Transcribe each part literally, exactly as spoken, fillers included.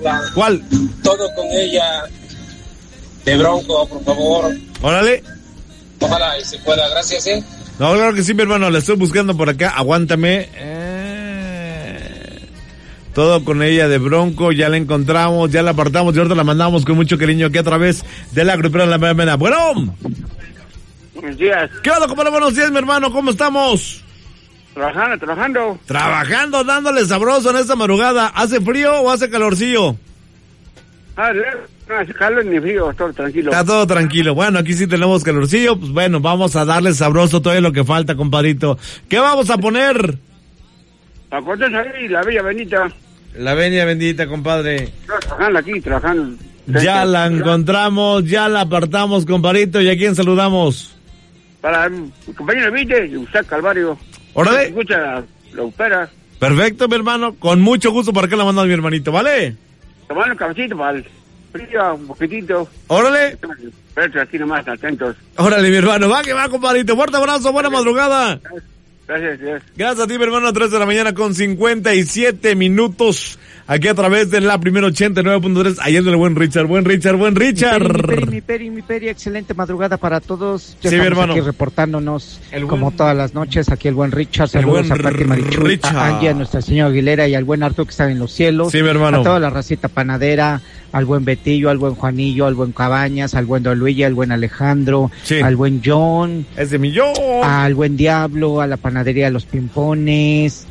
rola. ¿Cuál? Todo con ella. De Bronco, por favor. Órale. Ojalá y se pueda, gracias, ¿eh? No, claro que sí, mi hermano, la estoy buscando por acá, aguántame. Eh, todo con ella de Bronco, ya la encontramos, ya la apartamos y ahorita la mandamos con mucho cariño aquí a través de la grupera La Mera Mera. Bueno. Buenos días. ¿Qué onda, compadre? Buenos días, mi hermano, ¿cómo estamos? Trabajando, trabajando. Trabajando, dándole sabroso en esta madrugada. ¿Hace frío o hace calorcillo? Ah, no hace calor ni frío, todo tranquilo. Está todo tranquilo. Bueno, aquí sí tenemos calorcillo. Pues bueno, vamos a darle sabroso todo lo que falta, compadrito. ¿Qué vamos a poner? Acordás ahí, la bella bendita. La venia bendita, compadre. Trabajando aquí, trabajando. Ya la encontramos, ya la apartamos, compadrito. ¿Y a quién saludamos? Para mi compañero Vite, usted Calvario. Órale. Escucha la, la opera. Perfecto, mi hermano. Con mucho gusto para que la mandas, mi hermanito, ¿vale? Tomando un cabecito para el frío, un poquitito. Órale. Pero aquí nomás, atentos. Órale, mi hermano. Va que va, compadrito. Fuerte abrazo, buena madrugada. Gracias, gracias. Gracias a ti, mi hermano. tres de la mañana con cincuenta y siete minutos. Aquí a través de la primera ochenta y nueve punto tres. Ayer del buen Richard, buen Richard, buen Richard. Mi peri, mi peri, mi peri, excelente madrugada para todos. Ya sí, mi hermano. Aquí reportándonos el como buen... todas las noches. Aquí el buen Richard. Saludos a Pati Marichu, a Angie, a nuestra señora Aguilera y al buen Arturo que está en los cielos. Sí, mi hermano. A toda la racita panadera, al buen Betillo, al buen Juanillo, al buen Cabañas, al buen Don Luigi, al buen Alejandro, sí. Al buen John. Ese mi John. Al buen Diablo, a la panadería de los Pimpones.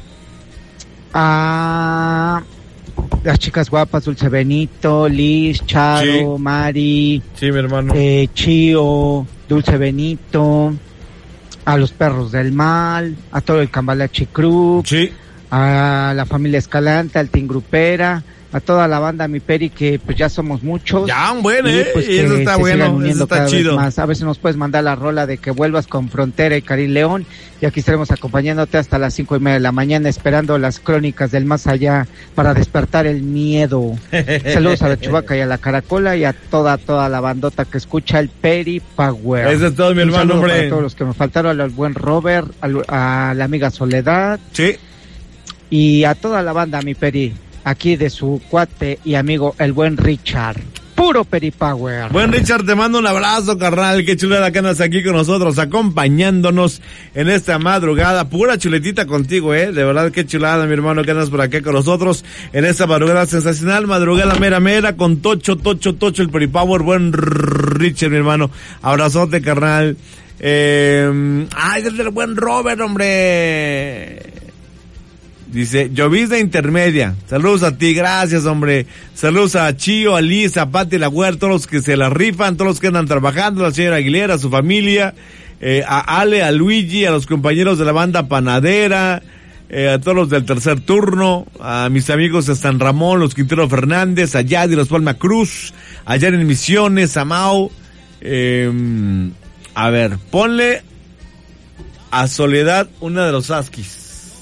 A... las chicas guapas, Dulce Benito, Liz, Charo, sí. Mari, sí, mi hermano. Eh, Chío, Dulce Benito, a los perros del mal, a todo el Cambalache Crew, sí. A la familia Escalante, al Team Grupera, a toda la banda Mi Peri, que pues ya somos muchos. Ya, bueno, eh, pues, y eso está bueno, eso está chido. Más. A ver si nos puedes mandar la rola de que vuelvas con Frontera y Karim León, y aquí estaremos acompañándote hasta las cinco y media de la mañana, esperando las crónicas del más allá para despertar el miedo. Saludos a la Chubaca y a la Caracola y a toda, toda la bandota que escucha el Peri Power. Eso es todo, mi hermano, hombre. Para todos los que me faltaron, al buen Robert, a, a la amiga Soledad. Sí. Y a toda la banda, Mi Peri. Aquí de su cuate y amigo, el buen Richard. Puro Peri Power. Buen Richard, te mando un abrazo, carnal. Qué chulada que andas aquí con nosotros, acompañándonos en esta madrugada. Pura chuletita contigo, eh. De verdad, qué chulada, mi hermano, que andas por acá con nosotros en esta madrugada sensacional. Madrugada mera mera con Tocho, Tocho, Tocho, el Peri Power. Buen Richard, mi hermano. Abrazote, carnal. Eh, ay, es del buen Robert, hombre. Dice, llovizna intermedia. Saludos a ti, gracias, hombre. Saludos a Chío, a Liz, a Pati La Huerta, todos los que se la rifan, todos los que andan trabajando, la señora Aguilera, a su familia, eh, a Ale, a Luigi, a los compañeros de la banda Panadera, eh, a todos los del tercer turno, a mis amigos de San Ramón, los Quintero Fernández, a Yadi, los Palma Cruz, allá en Misiones, a Mau. Eh, a ver, ponle a Soledad una de los Askis.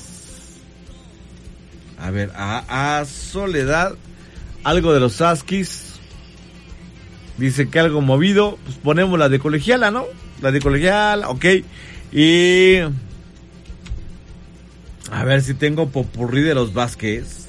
A ver, a, a Soledad, algo de los Askis. Dice que algo movido. Pues ponemos la de Colegiala, ¿no? La de Colegiala, ok. Y... a ver si tengo popurrí de los Vázquez.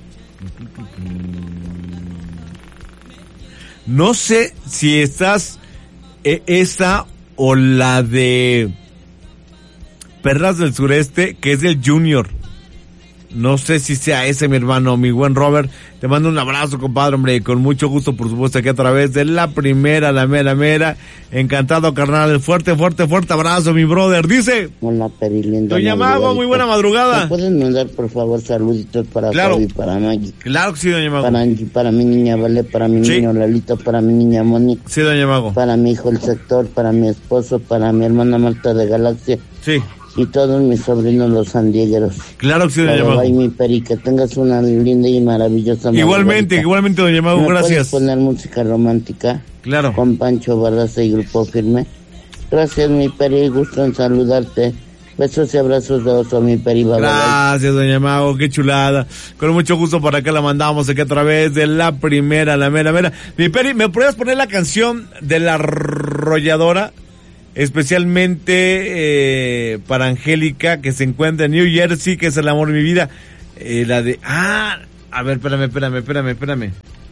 No sé si estás... Eh, esa o la de... Perlas del Sureste, que es del Junior. No sé si sea ese, mi hermano, mi buen Robert. Te mando un abrazo, compadre, hombre, con mucho gusto, por supuesto, aquí a través de la primera, la mera, mera. Encantado, carnal. Fuerte, fuerte, fuerte abrazo, mi brother. Dice... Hola, Peri, linda. Doña Mago, muy buena madrugada. ¿Me pueden mandar, por favor, saluditos para claro. Fabi, para Maggie? Claro que sí, doña Mago. Para Angie, para mi niña Vale, para mi sí. niño Lalito, para mi niña Moni. Sí, doña Mago. Para mi hijo el Sector, para mi esposo, para mi hermana Marta de Galaxia. Sí. Y todos mis sobrinos los sandiegueros. Claro que sí, doña Mago. Ay, mi Peri, que tengas una linda y maravillosa igualmente, igualmente, doña Mago, ¿me gracias. ¿Puedes poner música romántica? Claro. Con Pancho Barraza y Grupo Firme. Gracias, mi Peri, gusto en saludarte. Besos y abrazos de oso, mi Peri. Bye, gracias, doña Mago, qué chulada. Con mucho gusto por acá la mandamos aquí a través de la primera, la mera, mera. Mi Peri, ¿me podrías poner la canción de La Arrolladora? Especialmente eh, para Angélica, que se encuentra en New Jersey, que es el amor de mi vida. Eh, la de... Ah, a ver, espérame, espérame, espérame, espérame.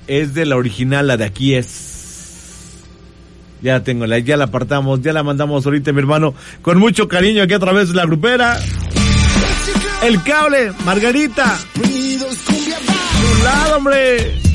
es de la original, la de Aquí Es. Ya la tengo, ya la apartamos, ya la mandamos ahorita, mi hermano, con mucho cariño aquí a través de la grupera. El Cable, Margarita. Chulada, hombre.